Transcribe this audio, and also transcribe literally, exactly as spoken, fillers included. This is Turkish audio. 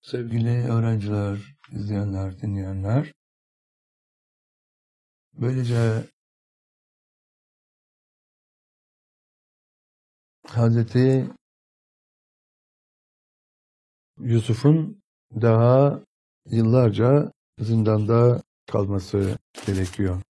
Sevgili öğrenciler, izleyenler, dinleyenler, böylece Hazreti Yusuf'un daha yıllarca zindanda kalması gerekiyor.